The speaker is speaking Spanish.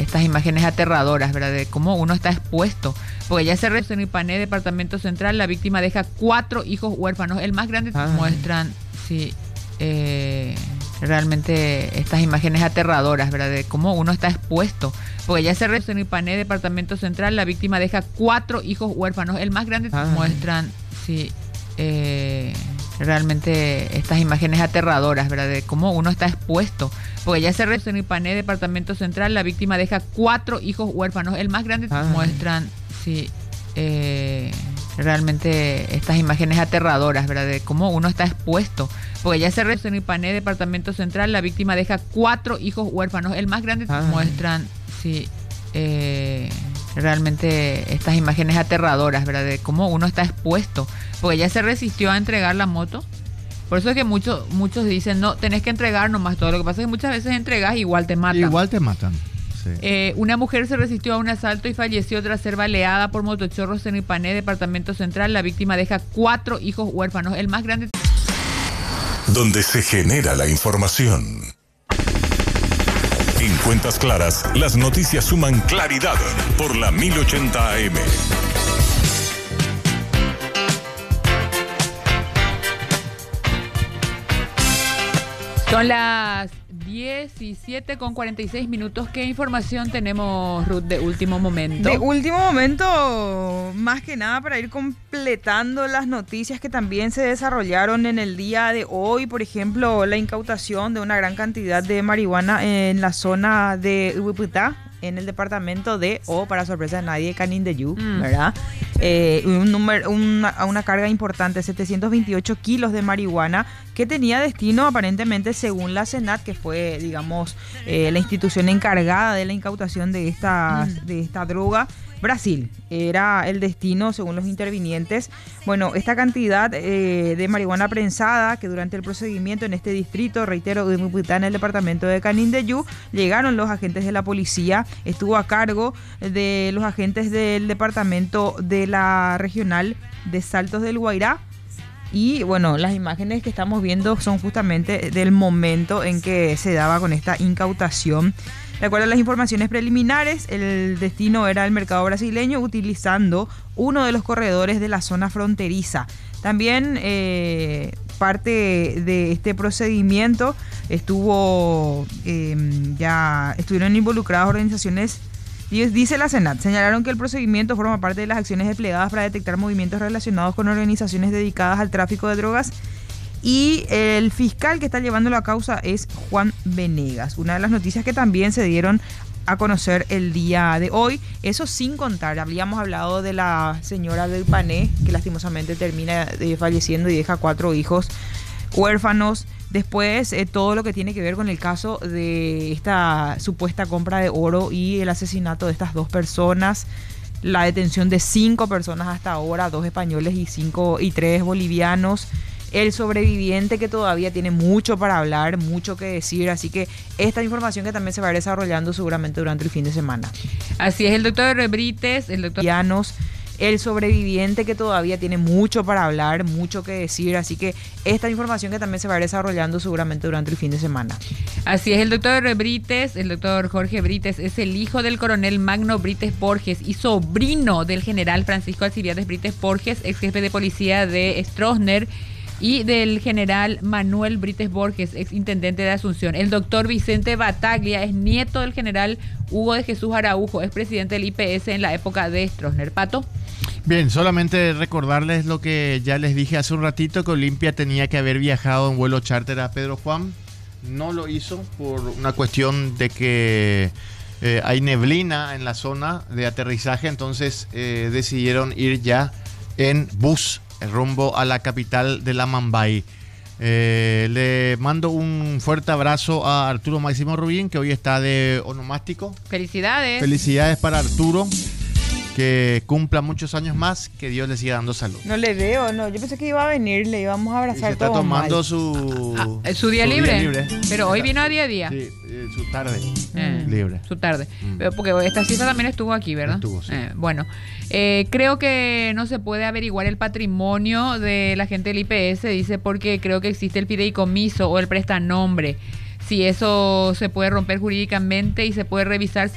estas imágenes aterradoras, ¿verdad? De cómo uno está expuesto. Porque ya se realizó en Ipané, departamento central, la víctima deja 4 hijos huérfanos. El más grande muestran, sí, realmente estas imágenes aterradoras, ¿verdad? De cómo uno está expuesto. Porque ya se realizó en Ipané, departamento central, la víctima deja 4 hijos huérfanos. El más grande muestran, sí, realmente estas imágenes aterradoras, ¿verdad? De cómo uno está expuesto. Porque ya se realizó en Ipané, departamento central, la víctima deja 4 hijos huérfanos. El más grande muestran, sí, realmente estas imágenes aterradoras, ¿verdad? De cómo uno está expuesto. Porque ya se realizó en Ipané, departamento central, la víctima deja 4 hijos huérfanos. El más grande muestran, sí, realmente estas imágenes aterradoras, ¿verdad? De cómo uno está expuesto. Porque ella se resistió a entregar la moto. Por eso es que muchos dicen, no, tenés que entregar nomás todo. Lo que pasa es que muchas veces entregas y igual te matan. Igual te matan. Sí. Una mujer se resistió a un asalto y falleció tras ser baleada por motochorros en Ipané, departamento central. La víctima deja 4 hijos huérfanos. El más grande... Donde se genera la información. En Cuentas Claras, las noticias suman claridad por la 1080 AM. Son las 17:46. ¿Qué información tenemos, Ruth, de último momento? De último momento, más que nada para ir completando las noticias que también se desarrollaron en el día de hoy. Por ejemplo, la incautación de una gran cantidad de marihuana en la zona de Ubuputa, en el departamento de, para sorpresa de nadie, Canindeyú, ¿verdad? Una carga importante, 728 kilos de marihuana, que tenía destino aparentemente, según la Senat, que fue, digamos, la institución encargada de la incautación de esta droga. Brasil era el destino, según los intervinientes. Bueno, esta cantidad de marihuana prensada, que durante el procedimiento en este distrito, reitero, de Muputá, en el departamento de Canindeyú, llegaron los agentes de la policía, estuvo a cargo de los agentes del departamento de la regional de Saltos del Guairá. Y bueno, las imágenes que estamos viendo son justamente del momento en que se daba con esta incautación. De acuerdo a las informaciones preliminares, el destino era el mercado brasileño, utilizando uno de los corredores de la zona fronteriza. También parte de este procedimiento estuvieron involucradas organizaciones. Dice la Senat, señalaron que el procedimiento forma parte de las acciones desplegadas para detectar movimientos relacionados con organizaciones dedicadas al tráfico de drogas. Y el fiscal que está llevando la causa es Juan Venegas. Una de las noticias que también se dieron a conocer el día de hoy, eso sin contar, habíamos hablado de la señora del Pané, que lastimosamente termina falleciendo y deja 4 hijos huérfanos. Después, todo lo que tiene que ver con el caso de esta supuesta compra de oro y el asesinato de estas 2 personas. La detención de 5 personas hasta ahora, 2 españoles y 3 bolivianos. El sobreviviente, que todavía tiene mucho para hablar, mucho que decir, así que esta información que también se va a ir desarrollando seguramente durante el fin de semana. Así es, el doctor Brites, el sobreviviente, que todavía tiene mucho para hablar, mucho que decir, así que esta información que también se va a ir desarrollando seguramente durante el fin de semana. Así es, el doctor Brites, el doctor Jorge Brites, es el hijo del coronel Magno Brites Borges y sobrino del general Francisco Alcibiades Brites Borges, ex jefe de policía de Stroessner, y del general Manuel Brites Borges, ex intendente de Asunción. El doctor Vicente Bataglia es nieto del general Hugo de Jesús Araujo, ex presidente del IPS en la época de Stroessner. Pato. Bien, solamente recordarles lo que ya les dije hace un ratito, que Olimpia tenía que haber viajado en vuelo charter a Pedro Juan. No lo hizo por una cuestión de que hay neblina en la zona de aterrizaje, entonces decidieron ir ya en bus rumbo a la capital de la Mambay. Le mando un fuerte abrazo a Arturo Máximo Rubín, que hoy está de onomástico. Felicidades. Felicidades para Arturo, que cumpla muchos años más, que Dios le siga dando salud. No le veo, no, yo pensé que iba a venir, le íbamos a abrazar. Se está todo tomando mal. su día libre. Pero hoy vino a día. Sí, su tarde libre. Su tarde. Porque esta cita también estuvo aquí, ¿verdad? Estuvo, sí. Bueno, creo que no se puede averiguar el patrimonio de la gente del IPS, dice, porque creo que existe el fideicomiso o el prestanombre. Si eso se puede romper jurídicamente y se puede revisar